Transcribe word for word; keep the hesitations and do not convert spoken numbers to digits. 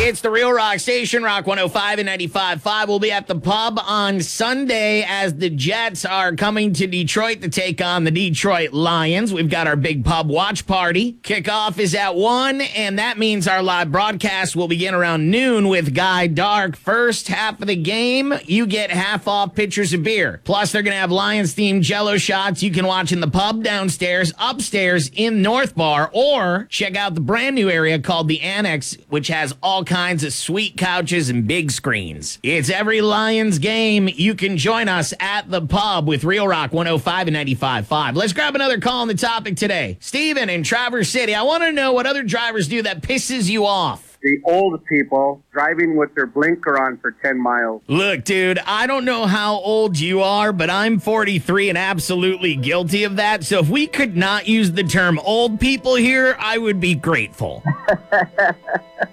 It's the Real Rock Station, Rock one oh five and ninety-five point five. We'll be at the pub on Sunday as the Jets are coming to Detroit to take on the Detroit Lions. We've got our big pub watch party. Kickoff is at one, and that means our live broadcast will begin around noon with Guy Dark. First half of the game, you get half off pitchers of beer. Plus, they're going to have Lions-themed Jell-O shots you can watch in the pub downstairs, upstairs in North Bar, or check out the brand new area called the Annex, which has all kinds of sweet couches and big screens. It's every Lions game. You can join us at the pub with Real Rock one oh five and ninety-five point five. Let's grab another call on the topic today. Steven in Traverse City, I want to know what other drivers do that pisses you off. The old people driving with their blinker on for ten miles. Look, dude, I don't know how old you are, but I'm forty-three and absolutely guilty of that. So if we could not use the term old people here, I would be grateful.